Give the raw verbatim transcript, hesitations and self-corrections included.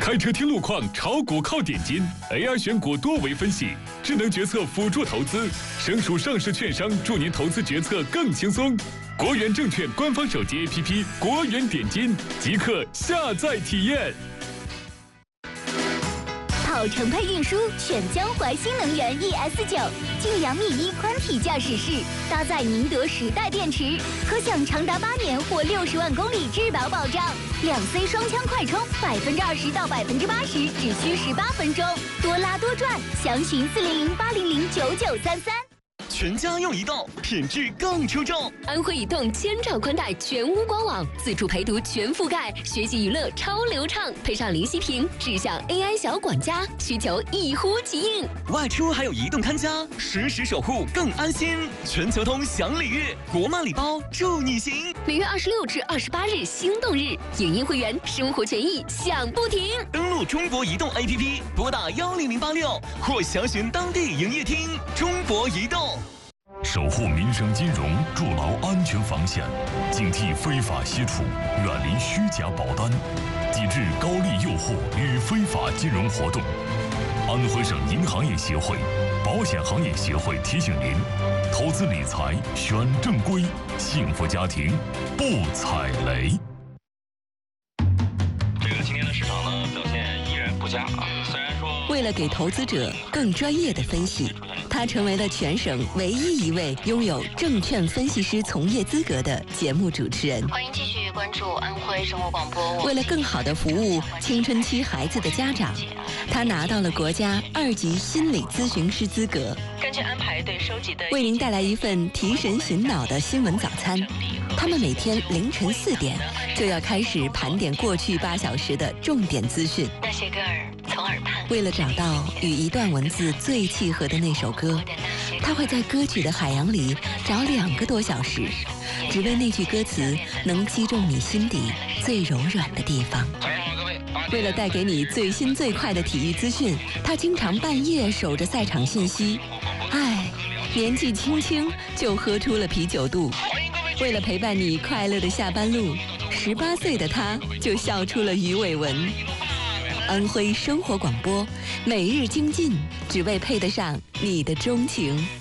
开车听路况，炒股靠点金 ，A I 选股多维分析，智能决策辅助投资，省属上市券商助您投资决策更轻松。国元证券官方手机 A P P 国元点金，即刻下载体验。 跑程配运输选江淮新能源 E S 九，晋阳 密一宽体驾驶室，搭载宁德时代电池，可享长达八年或六十万公里质保保障。两 C 双枪快充，百分之二十到百分之八十只需十八分钟，多拉多赚。详询四零零八零零九九三三。 全家用移动，品质更出众。 安徽移动千兆宽带全屋官网，自助陪读全覆盖，学习娱乐超流畅，配上零息屏，智享 A I 小管家，需求一呼即应。 外出还有移动看家，实时守护更安心。全球通享礼遇，国漫礼包助你行。 每月二十六至二十八日心动日，影音会员生活权益享不停。 登录中国移动 A P P， 拨打幺零零八六或详询当地营业厅。中国移动。 守护民生金融，筑牢安全防线，警惕非法吸储，远离虚假保单，抵制高利诱惑与非法金融活动。安徽省银行业协会、保险行业协会提醒您：投资理财选正规，幸福家庭不踩雷。 这个今天的市场呢，表现依然不佳啊。虽然说， 为了给投资者更专业的分析，他成为了全省唯一一位拥有证券分析师从业资格的节目主持人。 欢迎继续关注安徽生活广播。 为了更好地服务青春期孩子的家长，他拿到了国家二级心理咨询师资格。 根据安排对收集的， 为您带来一份提神醒脑的新闻早餐。他们每天凌晨四点就要开始盘点过去八小时的重点资讯。 那些歌儿从耳畔。 为了找到与一段文字最契合的那首歌，他会在歌曲的海洋里找两个多小时，只为那句歌词能击中你心底最柔软的地方。为了带给你最新最快的体育资讯，他经常半夜守着赛场信息。唉，年纪轻轻就喝出了啤酒肚。为了陪伴你快乐的下班路，十八岁的他就笑出了鱼尾纹。安徽生活广播，每日精进，只为配得上你的钟情。